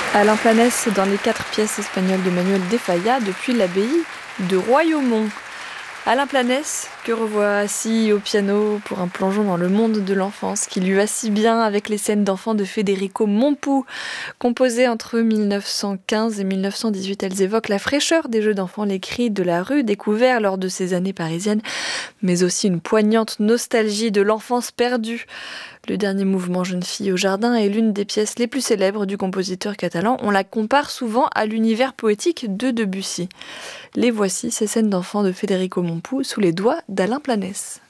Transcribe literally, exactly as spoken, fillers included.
Alain Planès dans les quatre pièces espagnoles de Manuel de Falla depuis l'abbaye de Royaumont. Alain Planès, que revoit assis au piano pour un plongeon dans le monde de l'enfance qui lui va si bien avec les scènes d'enfants de Federico Mompou. Composées entre mille neuf cent quinze et mille neuf cent dix-huit, elles évoquent la fraîcheur des jeux d'enfants, les cris de la rue découverts lors de ces années parisiennes, mais aussi une poignante nostalgie de l'enfance perdue. Le dernier mouvement Jeune fille au jardin est l'une des pièces les plus célèbres du compositeur catalan. On la compare souvent à l'univers poétique de Debussy. Les voici, ces scènes d'enfants de Federico Mompou, sous les doigts d'Alain Planès.